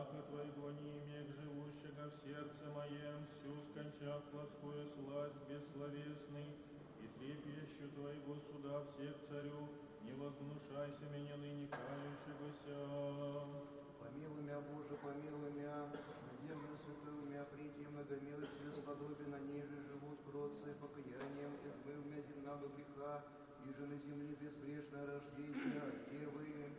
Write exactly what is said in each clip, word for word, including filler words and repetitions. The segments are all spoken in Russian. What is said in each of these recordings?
яко Твоего не имех живущего в сердце моем, всю скончав плотскую сласть бессловесный, и трепещу Твоего суда всех царю, не возгнушайся меня ныне кающегося. Помилуй мя, Боже, помилуй мя, на землю святую мя, прийти многомилость сподобие, на ней же живут кротцы, покаянием избыв мя земного греха, и же на земли безгрешное рождение от Девы.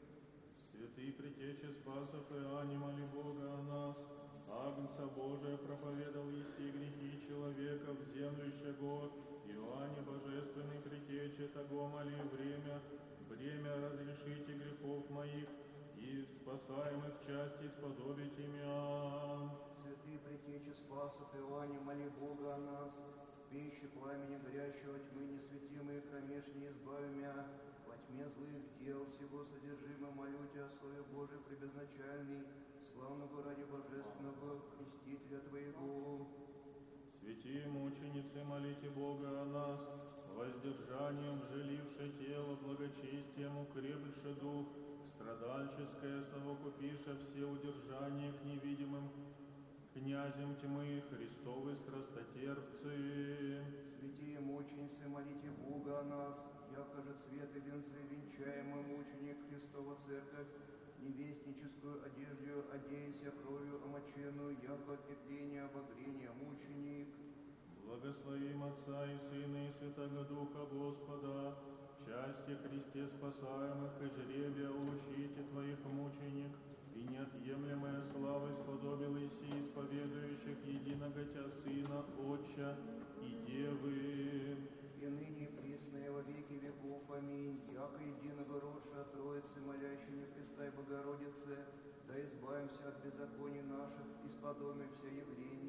Святый Притече Спасов Иоанне, моли Бога о нас, Агнца Божия проповедал еси грехи человека в землюще год, Иоанне Божественный Притече, того моли время, время разрешите грехов моих, и спасаемых части сподобите мя. Святый Притече Спасов Иоанне, моли Бога о нас, пищи пламени горящего тьмы несветимые кромешней избави мя, во тьме злых дел всего содержимо молю Тебя, Слове Божий пребезначальный, славного ради Божественного Крестителя Твоего. Святые мученицы, молите Бога о нас, воздержанием вжиливше тело, благочестием укрепше дух, страдальческое совокупише все удержания к невидимым князем тьмы, Христовы страстотерпцы. Святые мученицы, молите Бога о нас, яко же цвет и венцы венчаемый мученик Христова Церковь, невестническую одежду одеяся кровью омоченную, яко отпепление, обогрение мученик. Благословим Отца и Сына и Святого Духа Господа, счастье кресте спасаемых и жребия учите Твоих мученик, и неотъемлемая слава сподобил Иси исповедующих единого Тя Сына, Отча и Девы. И ныне и присно и во веки веков. Аминь. Яко единого родша Троицы, молящими Престай Богородице, да избавимся от беззаконий наших и сподобимся явлений